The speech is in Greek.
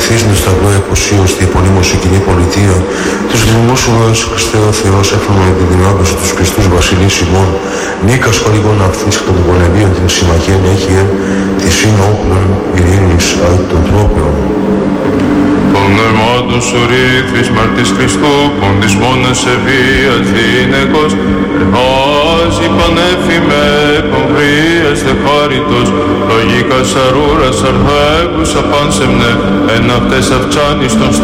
βυθίζουν στο ταυλό εκουσίου στη επωνύμωση κοινή πολιτεία, τους δημόσιους Χριστέ ο Θεός έφερε με την δυνάμωση τους Χριστούς Βασιλείς ημών, νίκας χορηγών αυθής των πολεμίων την συμμαχίαν έχει τη σύνοπλων ειρήνης ait των τρόπεων. Το πνεύματος σου ρήθης μαρτής Χριστού, πόντις μόνος σε βίας δίνεκος, ρεμάζει πανέφημε, κομβρίες δε χάριτος, λογικά σαρούρας αρθέγουσα πάνσεμνε, εν αυτές αυξάνεις τον